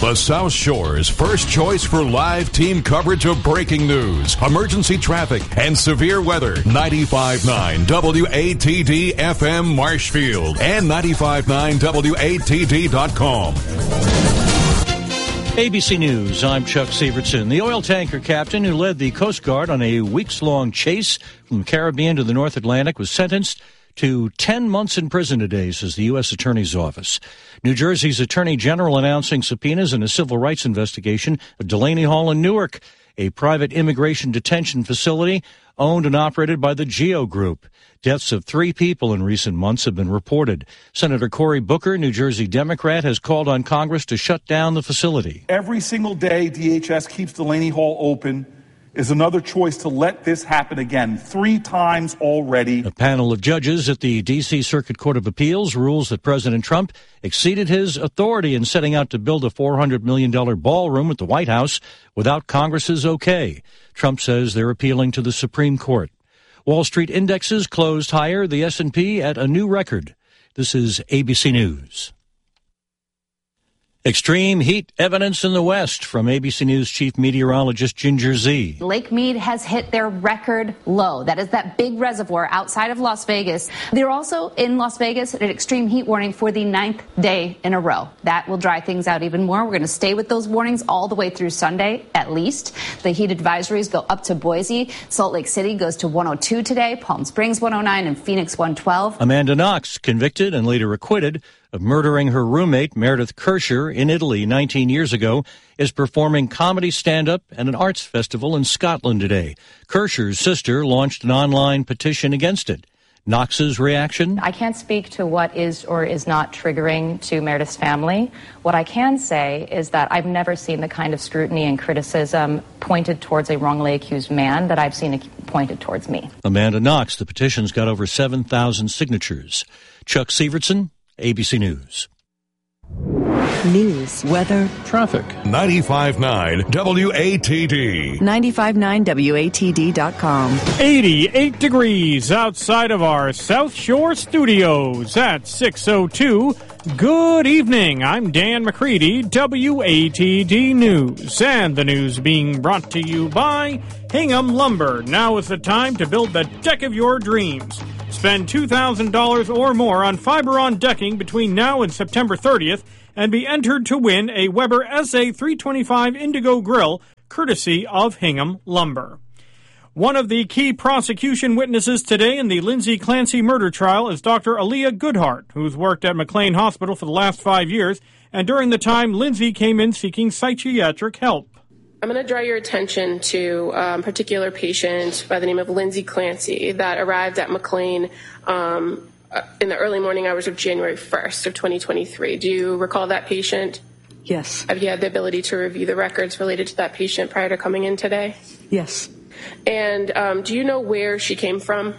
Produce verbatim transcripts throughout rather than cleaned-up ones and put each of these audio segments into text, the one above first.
The South Shore's first choice for live team coverage of breaking news, emergency traffic, and severe weather. ninety-five point nine W A T D F M Marshfield and ninety-five point nine W A T D dot com. A B C News, I'm Chuck Severson. The oil tanker captain who led the Coast Guard on a weeks-long chase from the Caribbean to the North Atlantic was sentenced to ten months in prison today, says the U S Attorney's Office. New Jersey's Attorney General announcing subpoenas in a civil rights investigation of Delaney Hall in Newark, a private immigration detention facility owned and operated by the Geo Group. Deaths of three people in recent months have been reported. Senator Cory Booker, New Jersey Democrat, has called on Congress to shut down the facility. Every single day D H S keeps Delaney Hall open is another choice to let this happen again, three times already. A panel of judges at the D C Circuit Court of Appeals rules that President Trump exceeded his authority in setting out to build a four hundred million dollars ballroom at the White House without Congress's okay. Trump says they're appealing to the Supreme Court. Wall Street indexes closed higher, the S and P at a new record. This is A B C News. Extreme heat evidence in the West from A B C News chief meteorologist Ginger Zee. Lake Mead has hit their record low. That is that big reservoir outside of Las Vegas. They're also in Las Vegas at an extreme heat warning for the ninth day in a row. That will dry things out even more. We're going to stay with those warnings all the way through Sunday, at least. The heat advisories go up to Boise. Salt Lake City goes to one oh two today, Palm Springs one oh nine, and Phoenix one twelve. Amanda Knox, convicted and later acquitted of murdering her roommate, Meredith Kirscher, in Italy nineteen years ago, is performing comedy stand-up at an arts festival in Scotland today. Kirscher's sister launched an online petition against it. Knox's reaction? I can't speak to what is or is not triggering to Meredith's family. What I can say is that I've never seen the kind of scrutiny and criticism pointed towards a wrongly accused man that I've seen pointed towards me. Amanda Knox, the petition's got over seven thousand signatures. Chuck Severson, A B C News. News, weather, traffic. ninety-five point nine W A T D. ninety-five point nine W A T D dot com. eighty-eight degrees outside of our South Shore studios at six oh two. Good evening. I'm Dan McCready, W A T D News. And the news being brought to you by Hingham Lumber. Now is the time to build the deck of your dreams. Spend two thousand dollars or more on Fiberon decking between now and September thirtieth and be entered to win a Weber S A three twenty-five Indigo Grill, courtesy of Hingham Lumber. One of the key prosecution witnesses today in the Lindsay Clancy murder trial is Doctor Aaliyah Goodhart, who's worked at McLean Hospital for the last five years, and during the time Lindsay came in seeking psychiatric help. I'm going to draw your attention to a um, particular patient by the name of Lindsay Clancy that arrived at McLean um, in the early morning hours of January first of twenty twenty-three. Do you recall that patient? Yes. Have you had the ability to review the records related to that patient prior to coming in today? Yes. And um, do you know where she came from?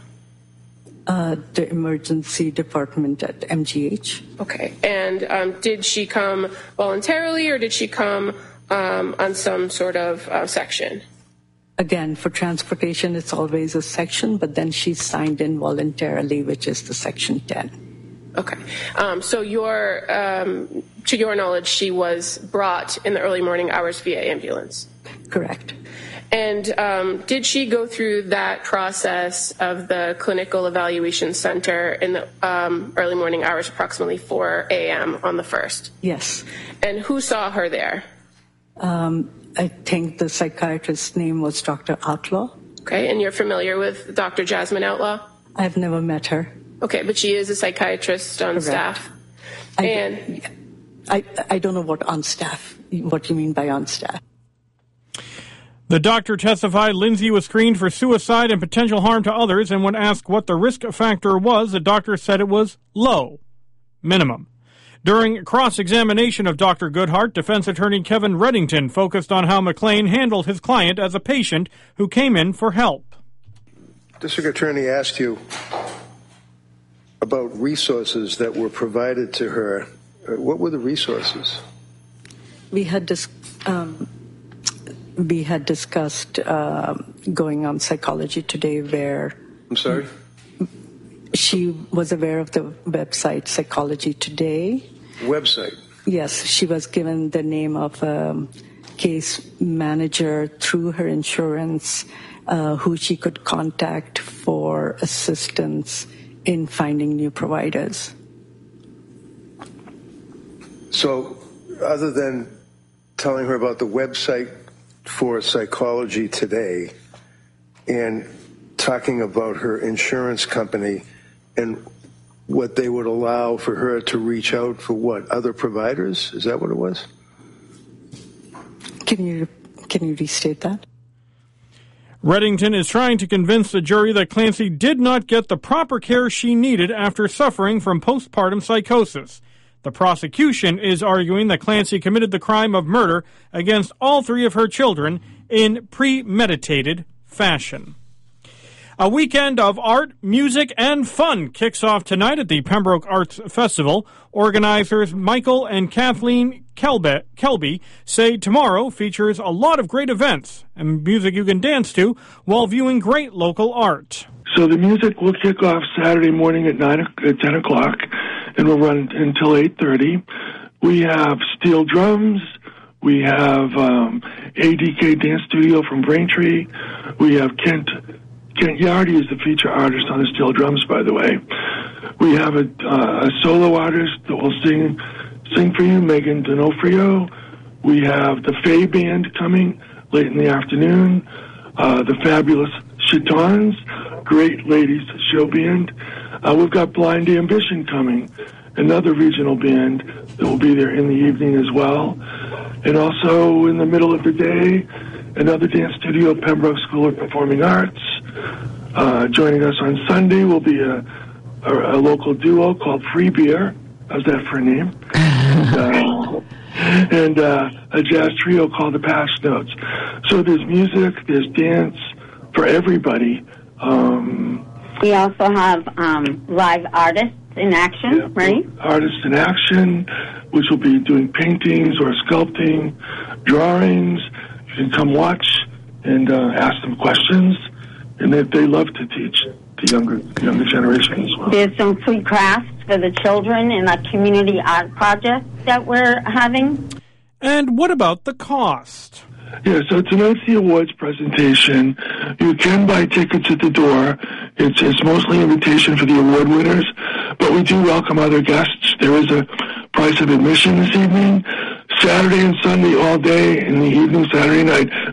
Uh, the emergency department at M G H. Okay. And um, did she come voluntarily or did she come um, on some sort of uh, section? Again, for transportation, it's always a section, but then she signed in voluntarily, which is the section ten. Okay. Um, so your, um, to your knowledge, she was brought in the early morning hours via ambulance? Correct. And um, did she go through that process of the clinical evaluation center in the um, early morning hours, approximately four a.m. on the first? Yes. And who saw her there? Um, I think the psychiatrist's name was Doctor Outlaw. Okay, and you're familiar with Doctor Jasmine Outlaw? I've never met her. Okay, but she is a psychiatrist on Correct. staff. I, and I, I don't know what on staff, what you mean by on staff. The doctor testified Lindsay was screened for suicide and potential harm to others, and when asked what the risk factor was, the doctor said it was low, minimum. During cross-examination of Doctor Goodhart, defense attorney Kevin Reddington focused on how McLean handled his client as a patient who came in for help. District Attorney asked you about resources that were provided to her. What were the resources? We had dis- um, we had discussed uh, going on Psychology Today, where I'm sorry. She was aware of the website Psychology Today. Website. yes, she was given the name of a case manager through her insurance uh, who she could contact for assistance in finding new providers. So, other than telling her about the website for Psychology Today and talking about her insurance company and what they would allow for her to reach out for what, other providers? Is that what it was? Can you can you restate that? Reddington is trying to convince the jury that Clancy did not get the proper care she needed after suffering from postpartum psychosis. The prosecution is arguing that Clancy committed the crime of murder against all three of her children in premeditated fashion. A weekend of art, music, and fun kicks off tonight at the Pembroke Arts Festival. Organizers Michael and Kathleen Kelbe, Kelby say tomorrow features a lot of great events and music you can dance to while viewing great local art. So the music will kick off Saturday morning at nine at ten o'clock, and will run until eight thirty. We have steel drums. We have um, A D K Dance Studio from Braintree. We have Kent Kent Yardy is the feature artist on the steel drums, by the way. We have a, uh, a solo artist that will sing sing for you, Megan D'Onofrio. We have the Faye Band coming late in the afternoon. Uh, the Fabulous Chitons, great ladies show band. Uh, we've got Blind Ambition coming, another regional band that will be there in the evening as well. And also in the middle of the day, another dance studio, Pembroke School of Performing Arts. Uh, joining us on Sunday will be a, a, a local duo called Free Beer. How's that for a name? and uh, and uh, a jazz trio called the Patch Notes. So there's music, there's dance for everybody. Um, we also have um, live artists in action, yeah, right? Artists in action, which will be doing paintings or sculpting, drawings. You can come watch and uh, ask them questions, and they, they love to teach the younger younger generation as well. There's some free crafts for the children in a community art project that we're having. And what about the cost? Yeah, so tonight's the awards presentation. You can buy tickets at the door. It's, it's mostly invitation for the award winners, but we do welcome other guests. There is a price of admission this evening. Saturday and Sunday all day, in the evening, Saturday night,